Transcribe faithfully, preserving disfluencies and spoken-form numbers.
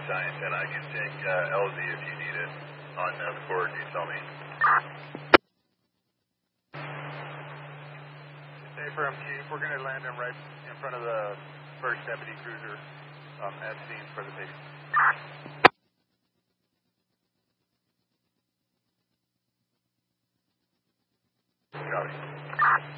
Science, and I can take uh, L Z if you need it on uh, the board. You tell me. Hey, from Chief, we're going to land him right in front of the first deputy cruiser um, at scene for the patient. Copy.